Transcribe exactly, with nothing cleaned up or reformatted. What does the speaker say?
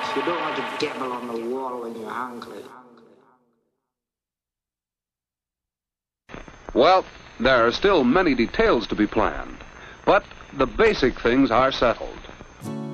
You don't want to gabble on the wall when you're hungry. Well, there are still many details to be planned, but the basic things are settled.